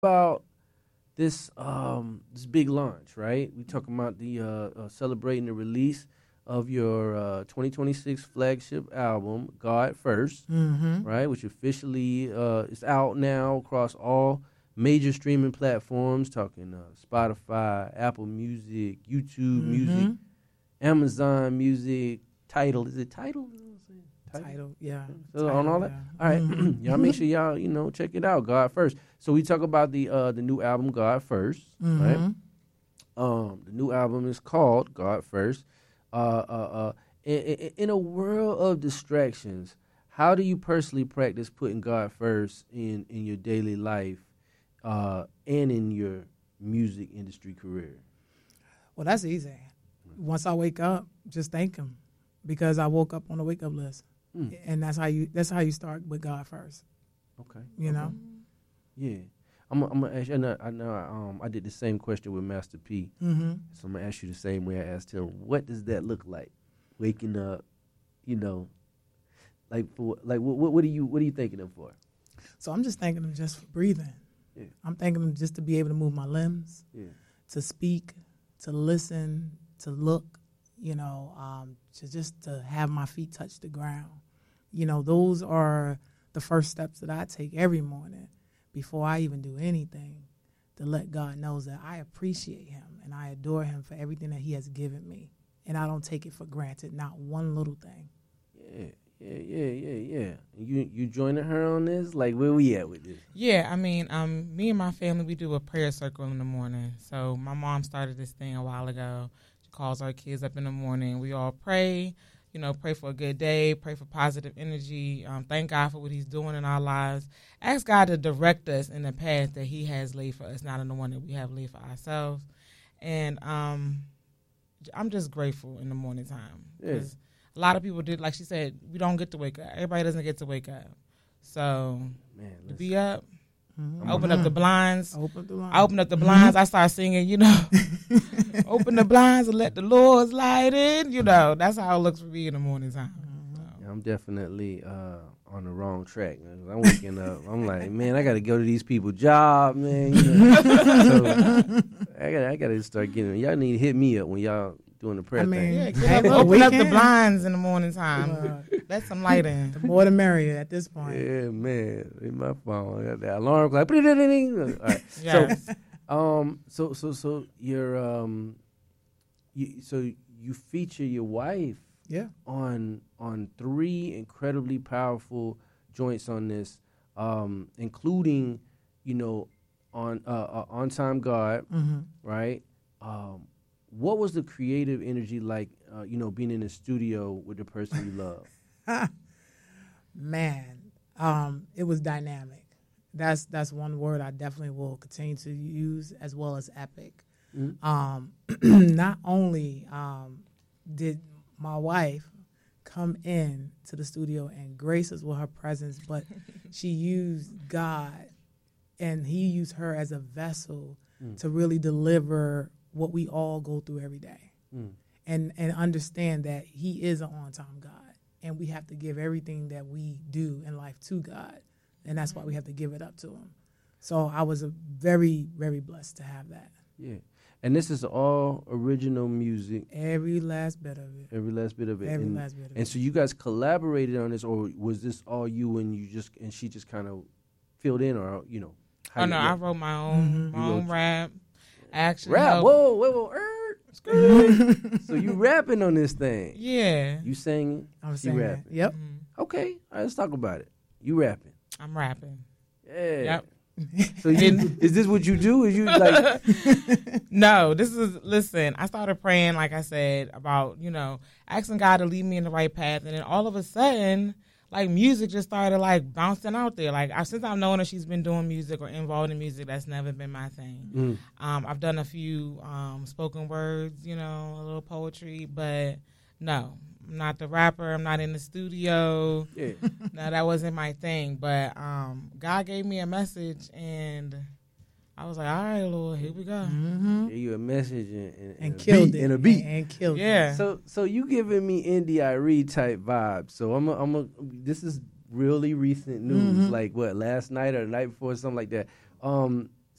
about this big launch, right? We talking about the celebrating the release of your 2026 flagship album, God 1st, right? Which officially is out now across all major streaming platforms. Talking Spotify, Apple Music, YouTube Music, Amazon Music, Tidal. Is it Tidal? Title, yeah. So Title, on all that. All right, y'all make sure y'all check it out. God First. So we talk about the new album God First, right? The new album is called God First. In a world of distractions, how do you personally practice putting God first in your daily life, and in your music industry career? Well, that's easy. Once I wake up, just thank him, because I woke up on the wake up list. And that's how you start with God first. Okay. You know? Yeah. I'm gonna ask you. I know. I did the same question with Master P. So I'm gonna ask you the same way I asked him. What does that look like? Waking up, what are you thanking him for? So I'm just thanking him just for breathing. Yeah. I'm thanking him just to be able to move my limbs, to speak, to listen, to look. To have my feet touch the ground. Those are the first steps that I take every morning before I even do anything, to let God know that I appreciate him and I adore him for everything that he has given me. And I don't take it for granted, not one little thing. Yeah. You joining her on this? Like, where we at with this? Yeah, I mean, me and my family, we do a prayer circle in the morning. So my mom started this thing a while ago. Calls our kids up in the morning. We all pray, pray for a good day, pray for positive energy, thank God for what he's doing in our lives. Ask God to direct us in the path that he has laid for us, not in the one that we have laid for ourselves. And I'm just grateful in the morning time. Because a lot of people did, like she said, we don't get to wake up. Everybody doesn't get to wake up. So to be up, I open up the blinds. I open up the blinds. I start singing, open the blinds and let the Lord's light in. That's how it looks for me in the morning time. Yeah, I'm definitely on the wrong track. I'm waking up. I'm like, man, I got to go to these people's job, man. So I got to start getting. Y'all need to hit me up when y'all doing the prayer thing. Yeah, open up the blinds in the morning time. Let some light in. The more the merrier at this point. Yeah, man. In my phone, I got the alarm clock. All right. Yes. So you're you feature your wife on 3 incredibly powerful joints on this, including on Time God, right? What was the creative energy like, being in the studio with the person you love? Man, it was dynamic. That's one word I definitely will continue to use, as well as epic. Not only did my wife come in to the studio and grace us with her presence, but she used God, and he used her as a vessel to really deliver what we all go through every day. And understand that he is an on-time God, and we have to give everything that we do in life to God, and that's why we have to give it up to him. So I was very, very blessed to have that. Yeah. And this is all original music. Every last bit of it. Every last bit of it. Every last bit of it. And so you guys collaborated on this, or was this all you and she just kind of filled in, or Oh no, I wrote my own rap. Actually, rap. Whoa. So you rapping on this thing? Yeah. You singing? I'm singing. Rapping? Yep. Okay. All right, let's talk about it. You rapping? I'm rapping. Yeah. Yep. So is this what you do? Is you like? No, listen, I started praying, like I said, about, asking God to lead me in the right path. And then all of a sudden, like, music just started, like, bouncing out there. Like, since I've known her, she's been doing music or involved in music. That's never been my thing. I've done a few spoken words, a little poetry, but no, I'm not the rapper. I'm not in the studio. Yeah. No, that wasn't my thing. But God gave me a message, and I was like, all right, Lord, here we go. Gave you a message and killed it. And a beat. And killed it. Yeah. So you giving me Indy Irie type vibes. So this is really recent news, like what, last night or the night before, something like that.